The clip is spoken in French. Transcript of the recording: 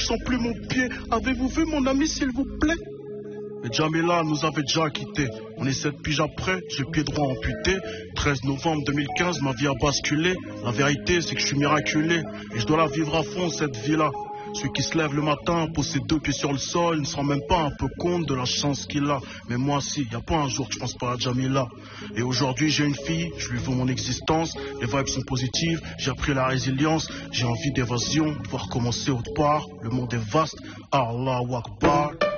sens plus mon pied. Avez-vous vu mon ami s'il vous plaît? Mais Jamila nous avait déjà quittés. On est 7 piges après, j'ai le pied droit amputé. 13 novembre 2015, ma vie a basculé. La vérité, c'est que je suis miraculé. Et je dois la vivre à fond, cette vie-là. Celui qui se lève le matin, pose ses 2 pieds sur le sol, il ne se rend même pas un peu compte de la chance qu'il a. Mais moi, si, y a pas un jour que je pense pas à Jamila. Et aujourd'hui, j'ai une fille, je lui veux mon existence. Les vibes sont positives, j'ai appris la résilience. J'ai envie d'évasion, de voir commencer autre part. Le monde est vaste, Allahu Akbar.